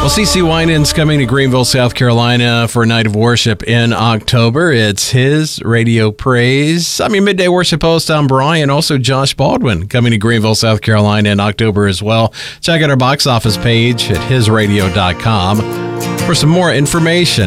Well, CeCe Winans coming to Greenville, South Carolina for a night of worship in October. It's his Radio Praise. Midday Worship host Tom Bryan, also Josh Baldwin coming to Greenville, South Carolina in October as well. Check out our box office page at hisradio.com for some more information.